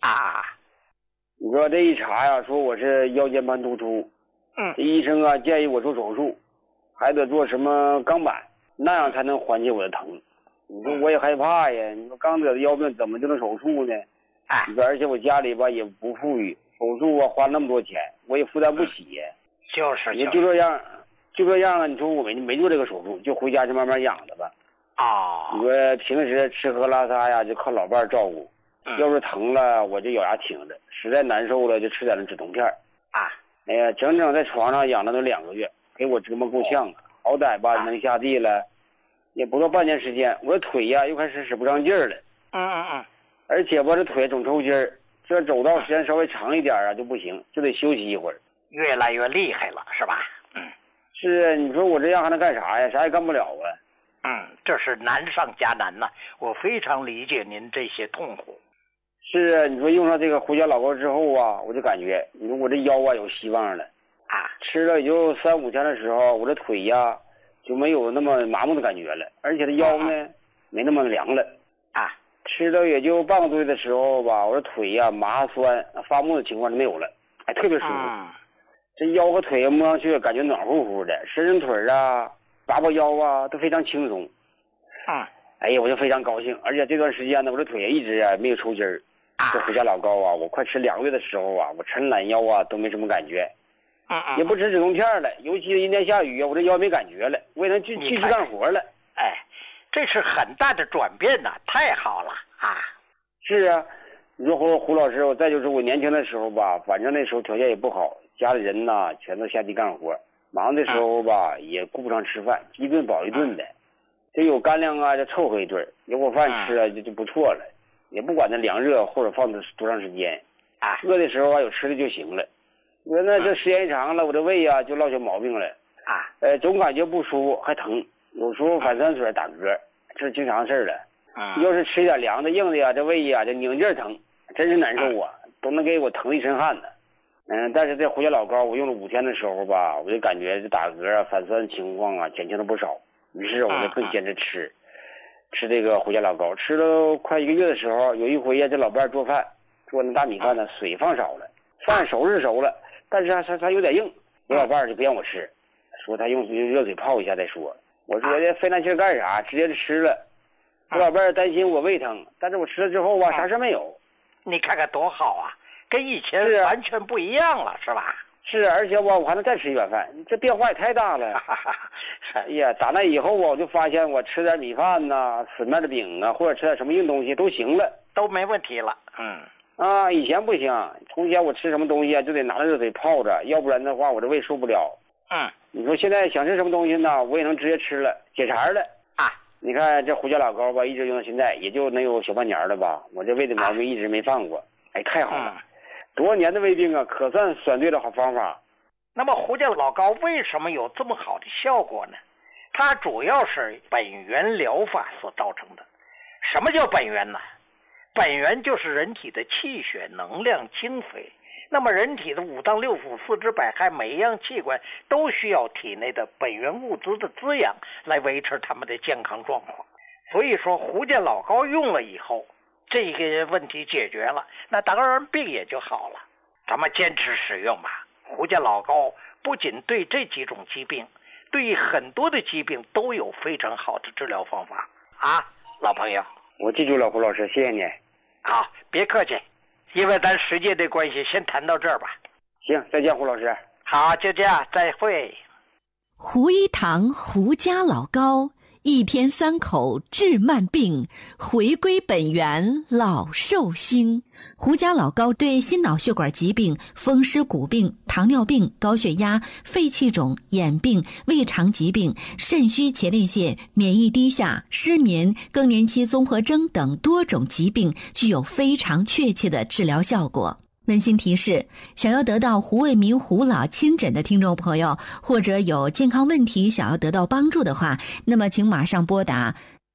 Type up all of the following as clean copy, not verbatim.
啊。 你说这一查呀，说我是腰间盘突出，这医生啊建议我做手术，还得做什么钢板，那样才能缓解我的疼。你说我也害怕呀，你说刚得的腰病怎么就能手术呢？你说而且我家里吧也不富裕，手术啊花那么多钱，我也负担不起呀。也就这样啊。你说我没做这个手术，就回家就慢慢养着吧。你说平时吃喝拉撒呀就靠老伴照顾，要是疼了我就咬牙挺着，实在难受了就吃点那止痛片哎呀，整整在床上养了都2个月，给我折磨够呛啊。好歹吧能下地了，也不到半年时间，我的腿呀又开始使不上劲儿了。而且吧这腿总抽筋儿，这走道时间稍微长一点啊就不行，就得休息一会儿。 越来越厉害了是吧？ 是啊，你说我这样还能干啥呀？啥也干不了啊。 这是难上加难呐，我非常理解您这些痛苦。 是啊，你说用上这个胡椒老膏之后啊，我就感觉你说我这腰啊有希望了吃了也就3、5天的时候，我这腿呀就没有那么麻木的感觉了，而且这腰呢没那么凉了吃了也就半个多月的时候吧，我这腿呀麻酸发木的情况就没有了，特别舒服。这腰和腿摸上去感觉暖乎乎的，伸伸腿啊拔拔腰啊都非常轻松。哎呀我就非常高兴，而且这段时间呢我这腿一直没有抽筋儿。这胡椒老膏啊，我快吃2个月的时候啊，我抻懒腰啊都没什么感觉。也不吃止痛片了，尤其是阴天下雨啊，我这腰没感觉了，我也能继续干活了。 这是很大的转变呐，太好了是啊，你说胡老师，再就是我年轻的时候吧，反正那时候条件也不好，家里人呐全都下地干活，忙的时候吧也顾不上吃饭，一顿饱一顿的，这有干粮啊就凑合一顿，有口饭吃啊就不错了，也不管它凉热或者放多长时间饿的时候啊有吃的就行了。我说那这时间一长了，我这胃啊就落下毛病了总感觉不舒服还疼，有时候反酸水打嗝，这是经常事了。要是吃点凉的硬的呀，这胃呀就拧劲疼，真是难受啊，都能给我疼一身汗呢。但是这胡椒老膏我用了5天的时候吧，我就感觉这打嗝啊反酸情况啊减轻了不少，于是我就更坚持吃这个胡椒老膏。吃了快1个月的时候，有一回呀这老伴做饭，做那大米饭呢水放少了，饭熟是熟了，但是它有点硬，我老伴就不让我吃，说他用热水泡一下再说。我说这费那劲干啥，直接就吃了。我老伴担心我胃疼，但是我吃了之后吧啥事没有。 你看看多好啊，跟以前完全不一样了是吧？ 是，而且我还能再吃一碗饭，这变化也太大了。哎呀，打那以后我就发现我吃点米饭呐、死面的饼啊，或者吃点什么硬东西都行了， 都没问题了。 以前不行，从前我吃什么东西啊就得拿着热水泡着，要不然的话我这胃受不了。你说现在想吃什么东西呢，我也能直接吃了，解馋了你看这胡椒老膏吧，一直用到现在，也就能有小半年了吧，我这胃的毛病一直没放过。太好了，多少年的胃病啊，可算选对了好方法。 那么胡椒老膏为什么有这么好的效果呢？它主要是本源疗法所造成的。什么叫本源呢？本源就是人体的气血、能量、精髓。那么人体的5脏6腑、4肢百骸，每一样器官都需要体内的本源物质的滋养来维持他们的健康状况。所以说胡椒老膏用了以后，这个问题解决了，那当然病也就好了。咱们坚持使用吧。胡椒老膏不仅对这几种疾病，对于很多的疾病都有非常好的治疗方法老朋友。 我记住了，胡老师，谢谢你。 好，别客气，因为咱时间的关系，先谈到这儿吧。 行，再见，胡老师。 好，就这样，再会。 胡一堂胡家老膏，1天3口治慢病，回归本源老寿星。胡家老膏对心脑血管疾病、风湿骨病、糖尿病、高血压、肺气肿、眼病、胃肠疾病、肾虚前列腺、免疫低下、失眠、更年期综合征等多种疾病具有非常确切的治疗效果。温馨提示，想要得到胡卫民胡老亲诊的听众朋友，或者有健康问题想要得到帮助的话，那么请马上拨打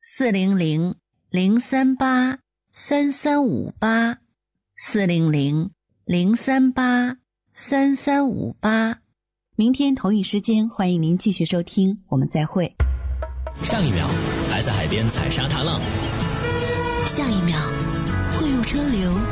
400-038-3358 400-038-3358。明天同一时间，欢迎您继续收听，我们再会。 上一秒还在海边踩沙滩浪， 下一秒汇入车流